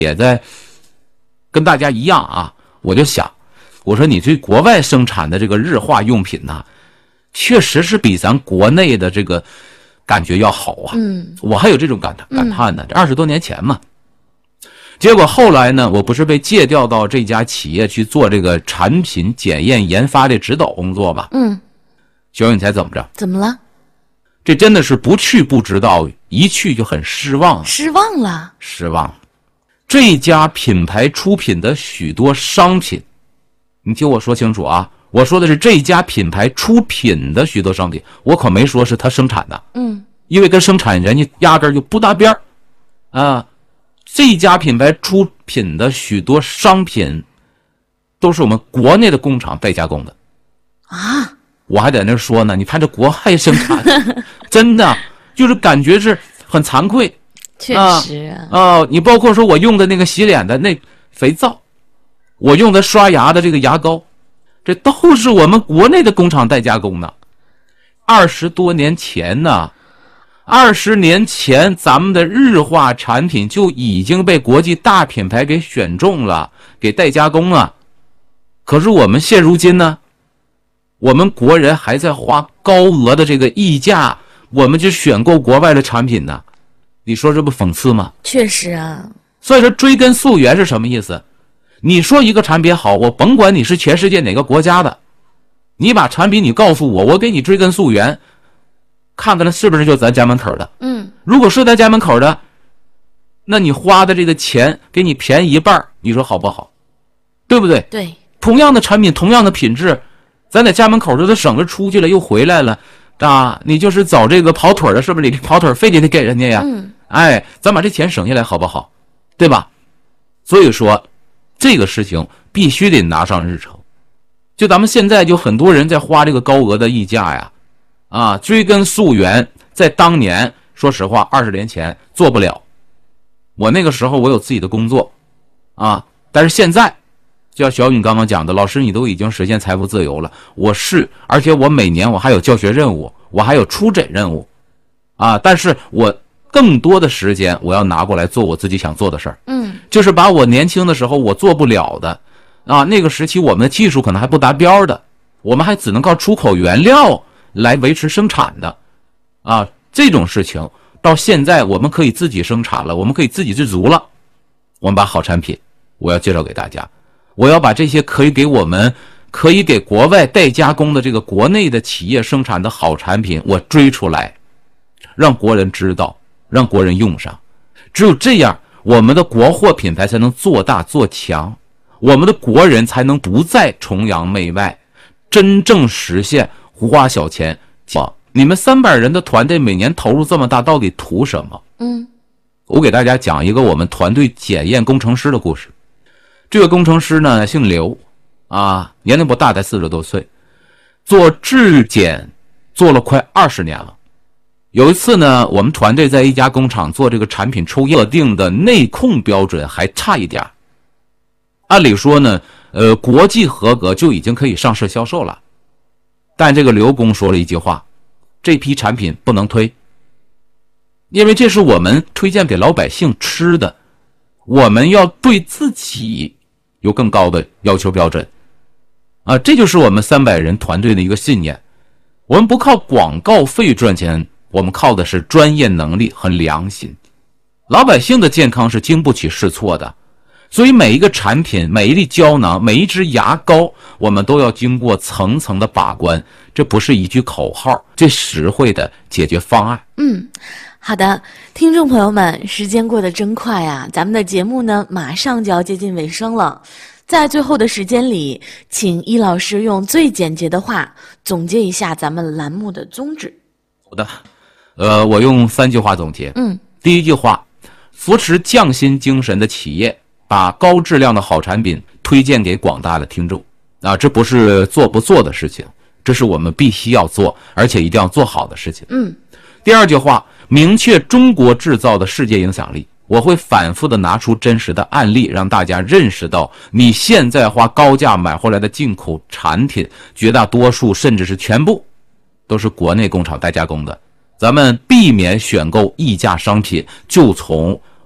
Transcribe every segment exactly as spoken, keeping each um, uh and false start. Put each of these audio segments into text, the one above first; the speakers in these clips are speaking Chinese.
也在跟大家一样啊，我就想，我说你对国外生产的这个日化用品呢、啊，确实是比咱国内的这个感觉要好啊。 嗯， 我还有这种感感叹呢，这二十多年前嘛。结果后来呢，我不是被借调到这家企业去做这个产品检验研发的指导工作吗？ 嗯， 小雨，你猜怎么着？ 怎么了？ 这真的是不去不知道，一去就很失望。 失望了？ 失望。这家品牌出品的许多商品，你听我说清楚啊！我说的是这家品牌出品的许多商品，我可没说是他生产的。 嗯， 因为跟生产人家压根儿就不搭边儿啊。这家品牌出品的许多商品，都是我们国内的工厂代加工的啊。 我还在那说呢，你看这国外生产的，真的就是感觉是很惭愧。 确实啊， 啊，你包括说我用的那个洗脸的那肥皂，我用的刷牙的这个牙膏，这都是我们国内的工厂代加工的。二十多年前呢，二十年前咱们的日化产品就已经被国际大品牌给选中了，给代加工了。可是我们现如今呢，我们国人还在花高额的这个溢价，我们就选购国外的产品呢。你说这不讽刺吗？ 确实啊。 所以说追根溯源是什么意思？你说一个产品好，我甭管你是全世界哪个国家的，你把产品你告诉我，我给你追根溯源，看看是不是就咱家门口的。 嗯， 如果是咱家门口的，那你花的这个钱给你便宜一半，你说好不好？对不对？ 对。 同样的产品，同样的品质，咱在家门口这都省着出去了又回来了啊！你就是找这个跑腿的，是不是你跑腿费你得给人家呀？ 嗯， 哎，咱把这钱省下来好不好？对吧？所以说这个事情必须得拿上日程。就咱们现在就很多人在花这个高额的溢价呀，啊，追根溯源，在当年说实话二十年前做不了。我那个时候我有自己的工作啊，但是现在就像小雨刚刚讲的，老师你都已经实现财富自由了，我是，而且我每年我还有教学任务，我还有出诊任务啊，但是我更多的时间我要拿过来做我自己想做的事儿。 嗯， 就是把我年轻的时候我做不了的啊，那个时期我们的技术可能还不达标的，我们还只能靠出口原料来维持生产的啊，这种事情到现在我们可以自己生产了，我们可以自给自足了。我们把好产品我要介绍给大家，我要把这些可以给我们可以给国外代加工的这个国内的企业生产的好产品我追出来，让国人知道，让国人用上。只有这样我们的国货品牌才能做大做强，我们的国人才能不再崇洋媚外，真正实现胡花小钱。你们三百人的团队每年投入这么大，到底图什么？ 嗯， 我给大家讲一个我们团队检验工程师的故事。这个工程师呢姓刘啊，年龄不大，才四十多岁，做质检做了快二十年了。有一次呢，我们团队在一家工厂做这个产品抽验定的内控标准还差一点，按理说呢，呃，国际合格就已经可以上市销售了，但这个刘工说了一句话，这批产品不能推，因为这是我们推荐给老百姓吃的，我们要对自己有更高的要求标准啊，这就是我们三百人团队的一个信念。我们不靠广告费赚钱，我们靠的是专业能力和良心。老百姓的健康是经不起试错的，所以每一个产品，每一粒胶囊，每一支牙膏，我们都要经过层层的把关，这不是一句口号，这实惠的解决方案。 嗯，好的，听众朋友们，时间过得真快啊，咱们的节目呢马上就要接近尾声了。在最后的时间里，请易老师用最简洁的话总结一下咱们栏目的宗旨。 好的，呃，我用三句话总结。 嗯， 第一句话，扶持匠心精神的企业，把高质量的好产品推荐给广大的听众啊，这不是做不做的事情，这是我们必须要做，而且一定要做好的事情。 嗯， 第二句话，明确中国制造的世界影响力。我会反复的拿出真实的案例，让大家认识到你现在花高价买回来的进口产品，绝大多数甚至是全部都是国内工厂代加工的。咱们避免选购溢价商品，就从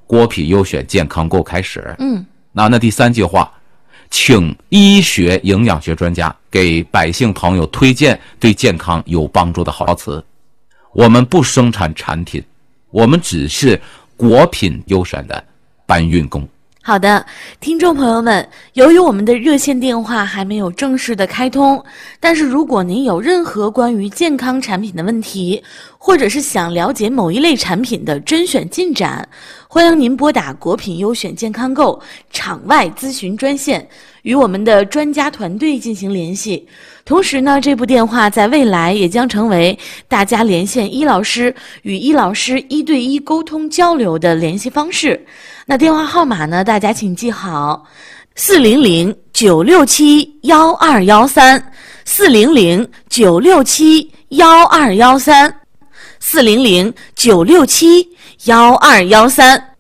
果品优选健康购开始。 嗯， 那那第三句话，请医学营养学专家给百姓朋友推荐对健康有帮助的好词。我们不生产产品，我们只是果品优选的搬运工。 好的，听众朋友们，由于我们的热线电话还没有正式的开通，但是如果您有任何关于健康产品的问题，或者是想了解某一类产品的甄选进展，欢迎您拨打果品优选健康购场外咨询专线，与我们的专家团队进行联系。同时呢，这部电话在未来也将成为大家连线医老师与医老师一对一沟通交流的联系方式。那电话号码呢，大家请记好：四零零九六七幺二幺三，四零零九六七幺二幺三，四零零九六七幺二幺三。